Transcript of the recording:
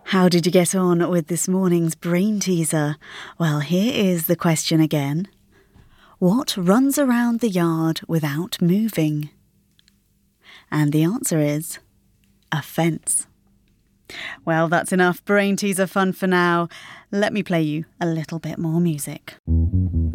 How did you get on with this morning's brain teaser? Well, here is the question again. What runs around the yard without moving? And the answer is a fence. Well, that's enough brain teaser fun for now. Let me play you a little bit more music.